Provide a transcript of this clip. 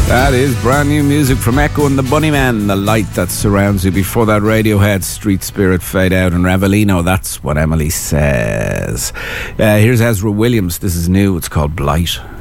That is brand new music from Echo and the Bunnymen, The Light That Surrounds You. Before that, Radiohead, Street Spirit, Fade Out, and Ravelino, That's What Emily Says. Here's Ezra Williams. This is new. It's called Blight.